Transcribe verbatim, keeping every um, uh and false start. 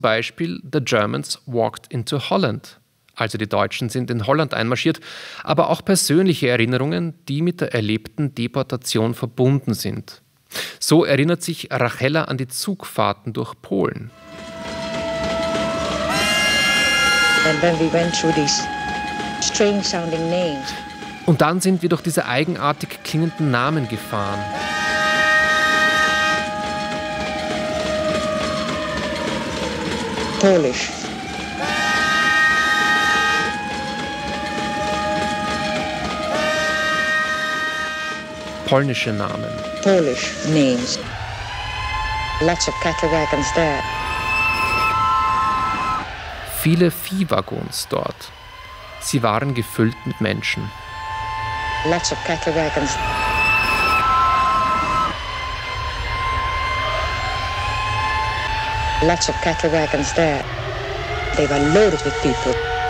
Beispiel The Germans walked into Holland. Also die Deutschen sind in Holland einmarschiert, aber auch persönliche Erinnerungen, die mit der erlebten Deportation verbunden sind. So erinnert sich Rachella an die Zugfahrten durch Polen. And then we went through these strange sounding names. Und dann sind wir durch diese eigenartig klingenden Namen gefahren. Polish. Polnische Namen. Polish names. Lots of cattle wagons there. Viele Viehwaggons dort. Sie waren gefüllt mit Menschen. Lots of cattle wagons. Lots of cattle wagons there. They were loaded with people.